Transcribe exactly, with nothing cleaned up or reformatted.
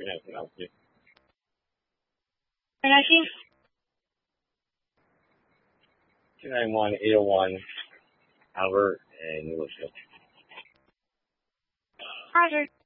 How can I help you? nineteen? two nine one, eight oh one, Albert, and New Litchfield. Roger.